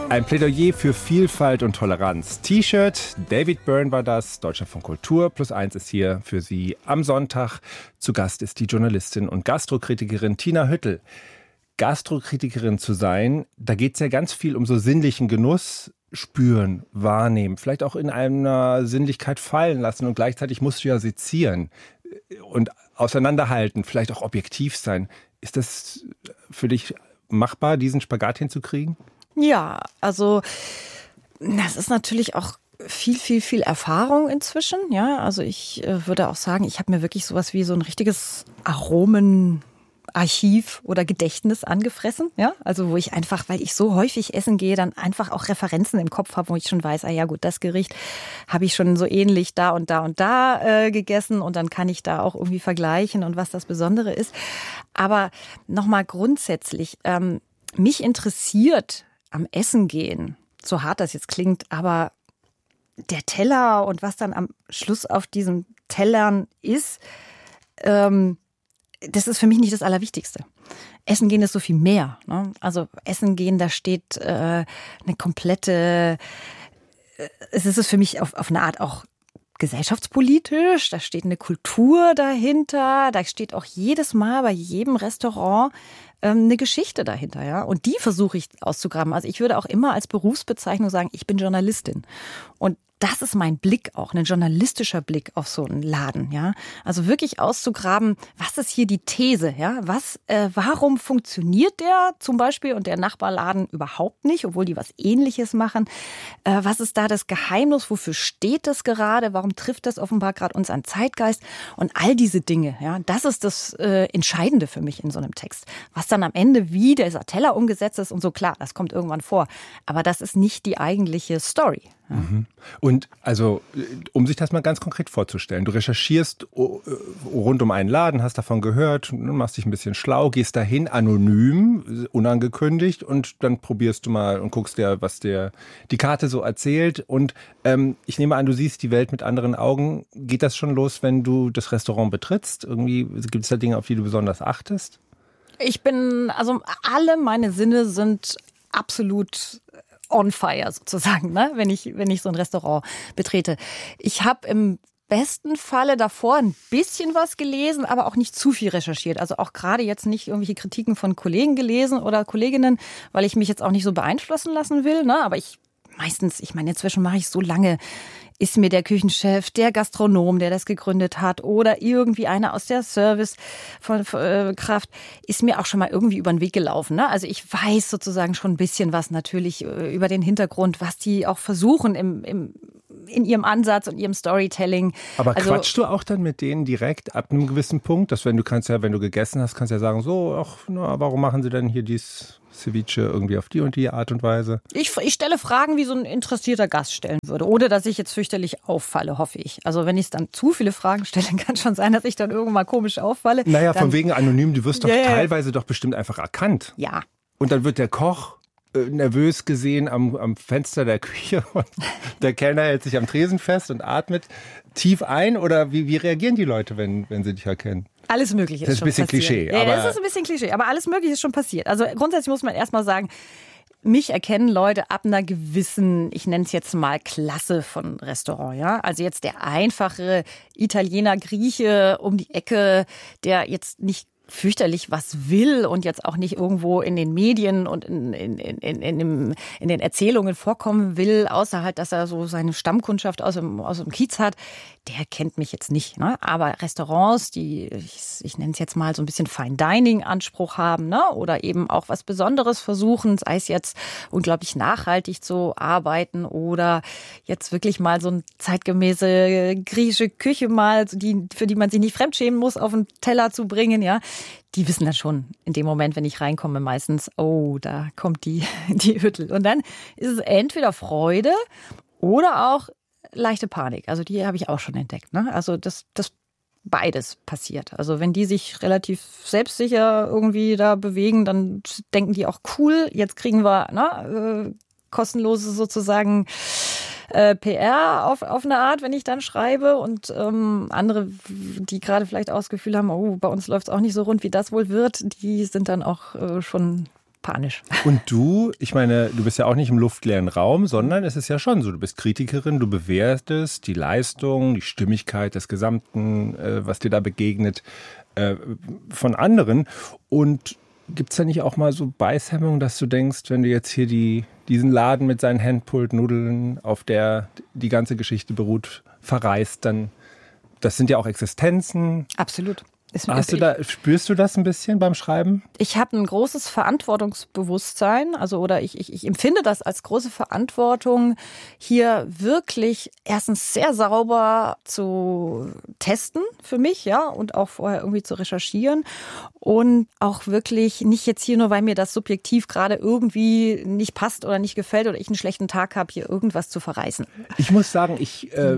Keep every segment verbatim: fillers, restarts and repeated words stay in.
Ein Plädoyer für Vielfalt und Toleranz. T-Shirt, David Byrne war das, Deutschlandfunk Kultur. Plus eins ist hier für Sie am Sonntag. Zu Gast ist die Journalistin und Gastrokritikerin Tina Hüttel. Gastrokritikerin zu sein, da geht es ja ganz viel um so sinnlichen Genuss, spüren, wahrnehmen, vielleicht auch in einer Sinnlichkeit fallen lassen und gleichzeitig musst du ja sezieren und auseinanderhalten, vielleicht auch objektiv sein. Ist das für dich machbar, diesen Spagat hinzukriegen? Ja, also das ist natürlich auch viel, viel, viel Erfahrung inzwischen. Ja, also ich äh, würde auch sagen, ich habe mir wirklich sowas wie so ein richtiges Aromenarchiv oder Gedächtnis angefressen. Ja, also wo ich einfach, weil ich so häufig essen gehe, dann einfach auch Referenzen im Kopf habe, wo ich schon weiß, ah ja gut, das Gericht habe ich schon so ähnlich da und da und da äh, gegessen und dann kann ich da auch irgendwie vergleichen und was das Besondere ist. Aber nochmal grundsätzlich, ähm, mich interessiert am Essen gehen, so hart das jetzt klingt, aber der Teller und was dann am Schluss auf diesen Tellern ist, ähm, das ist für mich nicht das Allerwichtigste. Essen gehen ist so viel mehr. Ne? Also Essen gehen, da steht äh, eine komplette, äh, es ist es für mich auf, auf eine Art auch gesellschaftspolitisch, da steht eine Kultur dahinter, da steht auch jedes Mal bei jedem Restaurant ähm, eine Geschichte dahinter, ja. Und die versuche ich auszugraben. Also ich würde auch immer als Berufsbezeichnung sagen, ich bin Journalistin. Und das ist mein Blick auch, ein journalistischer Blick auf so einen Laden, ja. Also wirklich auszugraben, was ist hier die These, ja? Was, äh, warum funktioniert der zum Beispiel und der Nachbarladen überhaupt nicht, obwohl die was Ähnliches machen? Äh, was ist da das Geheimnis? Wofür steht das gerade? Warum trifft das offenbar gerade uns an Zeitgeist? Und all diese Dinge, ja, das ist das äh, Entscheidende für mich in so einem Text. Was dann am Ende wie dieser Teller umgesetzt ist und so, klar, das kommt irgendwann vor. Aber das ist nicht die eigentliche Story. Ja. Mhm. Und also, um sich das mal ganz konkret vorzustellen, du recherchierst rund um einen Laden, hast davon gehört, machst dich ein bisschen schlau, gehst dahin anonym, unangekündigt und dann probierst du mal und guckst dir, was dir die Karte so erzählt. Und ähm, ich nehme an, du siehst die Welt mit anderen Augen. Geht das schon los, wenn du das Restaurant betrittst? Irgendwie gibt es da Dinge, auf die du besonders achtest? Ich bin, also alle meine Sinne sind absolut on fire sozusagen, ne? wenn ich wenn ich so ein Restaurant betrete. Ich habe im besten Falle davor ein bisschen was gelesen, aber auch nicht zu viel recherchiert. Also auch gerade jetzt nicht irgendwelche Kritiken von Kollegen gelesen oder Kolleginnen, weil ich mich jetzt auch nicht so beeinflussen lassen will. Ne? Aber ich meistens, ich meine, inzwischen mache ich so lange, ist mir der Küchenchef, der Gastronom, der das gegründet hat oder irgendwie einer aus der Servicekraft, ist mir auch schon mal irgendwie über den Weg gelaufen. Ne? Also ich weiß sozusagen schon ein bisschen was natürlich über den Hintergrund, was die auch versuchen im, im in ihrem Ansatz und ihrem Storytelling. Aber also, quatschst du auch dann mit denen direkt ab einem gewissen Punkt? Dass wenn du kannst ja, wenn du gegessen hast, kannst ja sagen, so, ach, na, warum machen sie denn hier dies Ceviche irgendwie auf die und die Art und Weise? Ich, ich stelle Fragen, wie so ein interessierter Gast stellen würde. Ohne, dass ich jetzt fürchterlich auffalle, hoffe ich. Also wenn ich dann zu viele Fragen stelle, kann schon sein, dass ich dann irgendwann mal komisch auffalle. Naja, dann, von wegen anonym, du wirst doch yeah. teilweise doch bestimmt einfach erkannt. Ja. Und dann wird der Koch nervös gesehen am, am Fenster der Küche und der Kellner hält sich am Tresen fest und atmet tief ein? Oder wie, wie reagieren die Leute, wenn, wenn sie dich erkennen? Alles Mögliche ist, das ist schon ein bisschen passiert. Klischee. Ja, aber das ist ein bisschen Klischee, aber alles Mögliche ist schon passiert. Also grundsätzlich muss man erstmal sagen, mich erkennen Leute ab einer gewissen, ich nenne es jetzt mal Klasse von Restaurant, ja. Also jetzt der einfache Italiener, Grieche um die Ecke, der jetzt nicht fürchterlich was will und jetzt auch nicht irgendwo in den Medien und in, in, in, in, in, dem, in den Erzählungen vorkommen will, außer halt, dass er so seine Stammkundschaft aus dem, aus dem Kiez hat, der kennt mich jetzt nicht. Ne? Aber Restaurants, die, ich, ich nenne es jetzt mal so ein bisschen Fine-Dining-Anspruch haben, ne? Oder eben auch was Besonderes versuchen, sei es jetzt unglaublich nachhaltig zu arbeiten oder jetzt wirklich mal so eine zeitgemäße griechische Küche mal, die, für die man sich nicht fremdschämen muss, auf den Teller zu bringen, ja. Die wissen dann schon in dem Moment, wenn ich reinkomme, meistens, oh, da kommt die, die Hüttel. Und dann ist es entweder Freude oder auch leichte Panik. Also die habe ich auch schon entdeckt. Ne? Also das, das beides passiert. Also wenn die sich relativ selbstsicher irgendwie da bewegen, dann denken die auch cool, jetzt kriegen wir ne, äh, kostenlose sozusagen äh, P R auf, auf eine Art, wenn ich dann schreibe. Und ähm, andere, die gerade vielleicht auch das Gefühl haben, oh, bei uns läuft es auch nicht so rund, wie das wohl wird, die sind dann auch äh, schon panisch. Und du, ich meine, du bist ja auch nicht im luftleeren Raum, sondern es ist ja schon so, du bist Kritikerin, du bewertest die Leistung, die Stimmigkeit des Gesamten, äh, was dir da begegnet, äh, von anderen. Und gibt es da nicht auch mal so Beißhemmung, dass du denkst, wenn du jetzt hier die, diesen Laden mit seinen Handpulled-Nudeln, auf der die ganze Geschichte beruht, verreist, dann, das sind ja auch Existenzen. Absolut. Hast du da, spürst du das ein bisschen beim Schreiben? Ich habe ein großes Verantwortungsbewusstsein, also oder ich, ich, ich empfinde das als große Verantwortung, hier wirklich erstens sehr sauber zu testen für mich, ja, und auch vorher irgendwie zu recherchieren und auch wirklich nicht jetzt hier nur, weil mir das subjektiv gerade irgendwie nicht passt oder nicht gefällt oder ich einen schlechten Tag habe, hier irgendwas zu verreißen. Ich muss sagen, ich äh,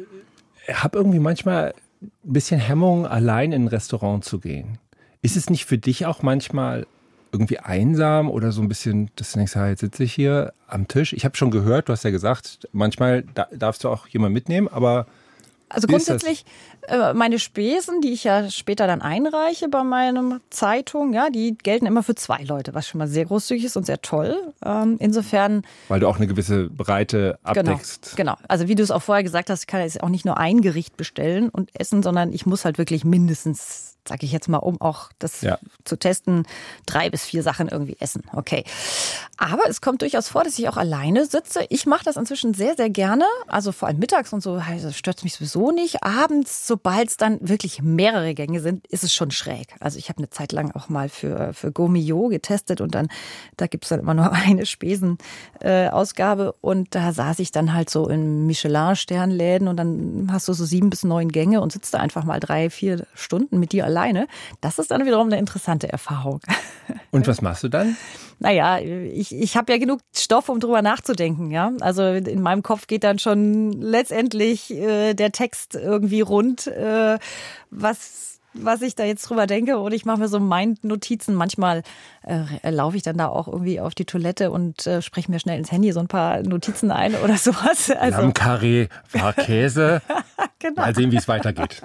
habe irgendwie manchmal ein bisschen Hemmung, allein in ein Restaurant zu gehen. Ist es nicht für dich auch manchmal irgendwie einsam oder so ein bisschen, dass du denkst, ja, jetzt sitze ich hier am Tisch. Ich habe schon gehört, du hast ja gesagt, manchmal da, darfst du auch jemanden mitnehmen, aber also grundsätzlich äh, meine Spesen, die ich ja später dann einreiche bei meiner Zeitung, ja, die gelten immer für zwei Leute, was schon mal sehr großzügig ist und sehr toll. Ähm, insofern. Weil du auch eine gewisse Breite abdeckst. Genau, genau. Also wie du es auch vorher gesagt hast, ich kann jetzt auch nicht nur ein Gericht bestellen und essen, sondern ich muss halt wirklich mindestens, sage ich jetzt mal, um auch das ja. zu testen, drei bis vier Sachen irgendwie essen. Okay. Aber es kommt durchaus vor, dass ich auch alleine sitze. Ich mache das inzwischen sehr, sehr gerne. Also vor allem mittags und so, also stört es mich sowieso nicht. Abends, sobald es dann wirklich mehrere Gänge sind, ist es schon schräg. Also ich habe eine Zeit lang auch mal für, für Gourmillot getestet und dann, da gibt es dann immer nur eine Spesenausgabe äh, und da saß ich dann halt so in Michelin-Sternläden und dann hast du so sieben bis neun Gänge und sitzt da einfach mal drei, vier Stunden mit dir alleine. Das ist dann wiederum eine interessante Erfahrung. Und was machst du dann? Naja, ich, ich habe ja genug Stoff, um drüber nachzudenken. Ja, also in meinem Kopf geht dann schon letztendlich äh, der Text irgendwie rund, äh, was, was ich da jetzt drüber denke. Und ich mache mir so Mind-Notizen. Manchmal äh, laufe ich dann da auch irgendwie auf die Toilette und äh, spreche mir schnell ins Handy so ein paar Notizen ein oder sowas. Also Lammkarree, war Käse. Genau. Mal sehen, wie es weitergeht.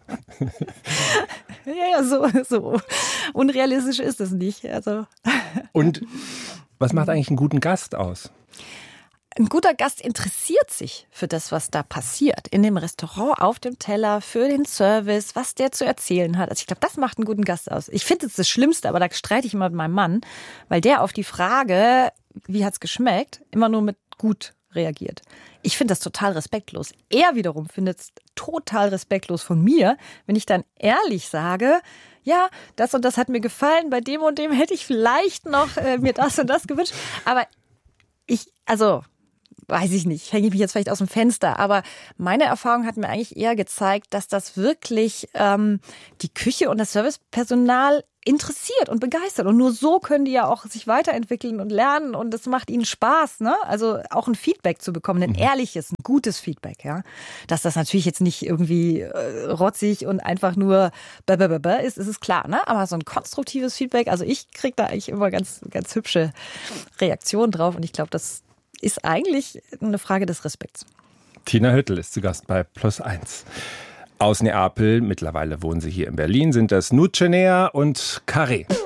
Ja, ja, so, so unrealistisch ist es nicht. Also. Und was macht eigentlich einen guten Gast aus? Ein guter Gast interessiert sich für das, was da passiert. In dem Restaurant, auf dem Teller, für den Service, was der zu erzählen hat. Also ich glaube, das macht einen guten Gast aus. Ich finde es das Schlimmste, aber da streite ich immer mit meinem Mann, weil der auf die Frage, wie hat's geschmeckt, immer nur mit gut reagiert. Ich finde das total respektlos. Er wiederum findet es total respektlos von mir, wenn ich dann ehrlich sage, ja, das und das hat mir gefallen, bei dem und dem hätte ich vielleicht noch äh, mir das und das gewünscht. Aber ich, also, weiß ich nicht, hänge ich mich jetzt vielleicht aus dem Fenster, aber meine Erfahrung hat mir eigentlich eher gezeigt, dass das wirklich ähm, die Küche und das Servicepersonal interessiert und begeistert. Und nur so können die ja auch sich weiterentwickeln und lernen und das macht ihnen Spaß, ne? Also auch ein Feedback zu bekommen, ein ehrliches, ein gutes Feedback, ja. Dass das natürlich jetzt nicht irgendwie äh, rotzig und einfach nur blablabla ist, ist es klar, ne? Aber so ein konstruktives Feedback, also ich kriege da eigentlich immer ganz, ganz hübsche Reaktionen drauf und ich glaube, das ist eigentlich eine Frage des Respekts. Tina Hüttl ist zu Gast bei Plus eins. Aus Neapel, mittlerweile wohnen sie hier in Berlin, sind das Nucenea und Carré.